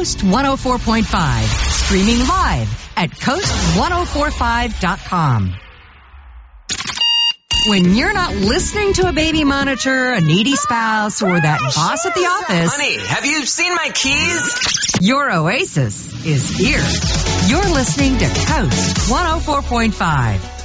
Coast 104.5. Streaming live at coast1045.com. When you're not listening to a baby monitor, a needy spouse, or that boss at the office... Honey, have you seen my keys? Your oasis is here. You're listening to Coast 104.5.